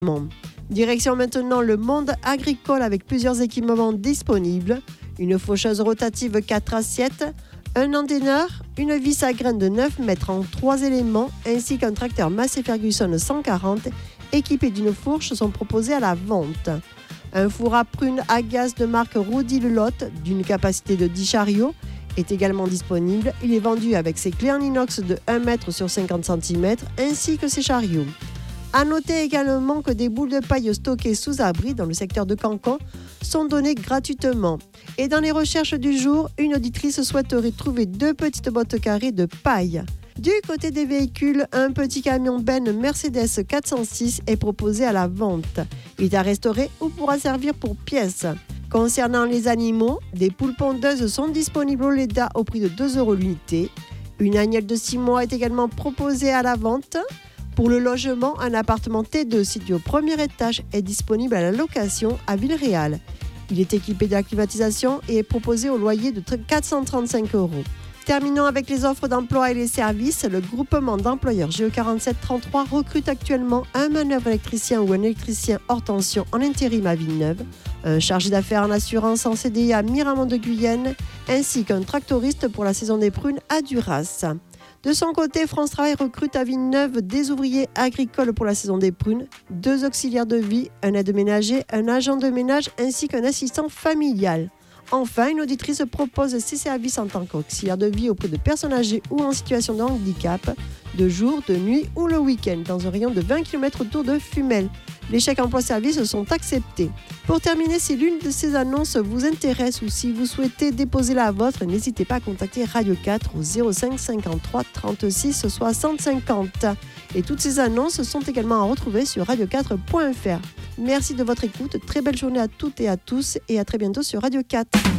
Direction maintenant le monde agricole avec plusieurs équipements disponibles. Une faucheuse rotative 4 assiettes, un anteneur, une vis à graines de 9 mètres en 3 éléments ainsi qu'un tracteur Massey Ferguson 140 équipé d'une fourche sont proposés à la vente. Un four à prunes à gaz de marque Roudy-le-Lot d'une capacité de 10 chariots est également disponible. Il est vendu avec ses clés en inox de 1 mètre sur 50 cm ainsi que ses chariots. A noter également que des boules de paille stockées sous abri dans le secteur de Cancon sont données gratuitement. Et dans les recherches du jour, une auditrice souhaiterait trouver 2 petites bottes carrées de paille. Du côté des véhicules, un petit camion Ben Mercedes 406 est proposé à la vente. Il est à restaurer ou pourra servir pour pièces. Concernant les animaux, des poules pondeuses sont disponibles au Leda au prix de 2 € l'unité. Une agnelle de 6 mois est également proposée à la vente. Pour le logement, un appartement T2 situé au premier étage est disponible à la location à Villeréal. Il est équipé de la climatisation et est proposé au loyer de 435 €. Terminons avec les offres d'emploi et les services. Le groupement d'employeurs GE4733 recrute actuellement un manœuvre électricien ou un électricien hors tension en intérim à Villeneuve, un chargé d'affaires en assurance en CDI à Miramont de Guyenne, ainsi qu'un tractoriste pour la saison des prunes à Duras. De son côté, France Travail recrute à Villeneuve des ouvriers agricoles pour la saison des prunes, 2 auxiliaires de vie, un aide-ménager, un agent de ménage ainsi qu'un assistant familial. Enfin, une auditrice propose ses services en tant qu'auxiliaire de vie auprès de personnes âgées ou en situation de handicap, de jour, de nuit ou le week-end, dans un rayon de 20 km autour de Fumel. Les chèques emploi-service sont acceptés. Pour terminer, si l'une de ces annonces vous intéresse ou si vous souhaitez déposer la vôtre, n'hésitez pas à contacter Radio 4 au 05 53 36 60 50. Et toutes ces annonces sont également à retrouver sur radio4.fr. Merci de votre écoute, très belle journée à toutes et à tous et à très bientôt sur Radio 4.